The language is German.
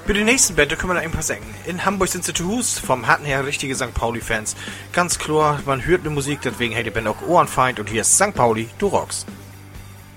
Für die nächsten Band, da können wir noch ein paar sagen. In Hamburg sind sie zu Hus, vom Hatten her richtige St. Pauli-Fans. Ganz klar, man hört eine Musik, deswegen hält die Band auch Ohrenfeind und hier ist St. Pauli, du rockst.